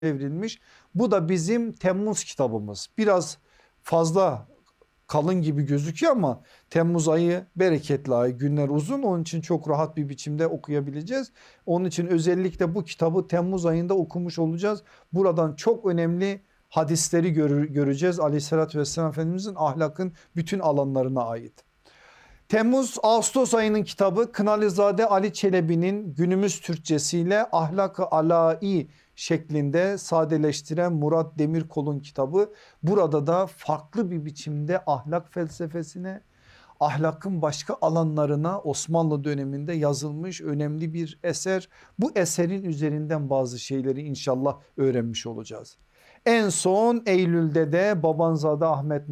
çevrilmiş. Bu da bizim Temmuz kitabımız. Biraz fazla kalın gibi gözüküyor ama Temmuz ayı bereketli ay, günler uzun, onun için çok rahat bir biçimde okuyabileceğiz. Onun için özellikle bu kitabı Temmuz ayında okumuş olacağız. Buradan çok önemli hadisleri göreceğiz. Aleyhissalatü vesselam Efendimizin ahlakın bütün alanlarına ait. Ağustos ayının kitabı Kınalızade Ali Çelebi'nin günümüz Türkçesiyle Ahlak-ı Alâi şeklinde sadeleştiren Murat Demirkol'un kitabı. Burada da farklı bir biçimde ahlak felsefesine, ahlakın başka alanlarına Osmanlı döneminde yazılmış önemli bir eser. Bu eserin üzerinden bazı şeyleri inşallah öğrenmiş olacağız. En son Eylül'de de Babanzade Ahmet